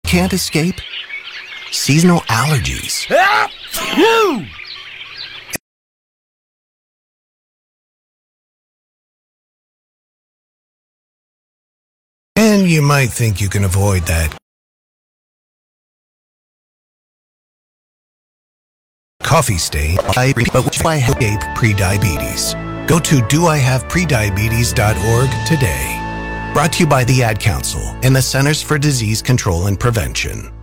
can't escape? Seasonal allergies. And you might think you can avoid that coffee stain, but which I have prediabetes. Go to doihaveprediabetes.org today. Brought to you by the Ad Council and the Centers for Disease Control and Prevention.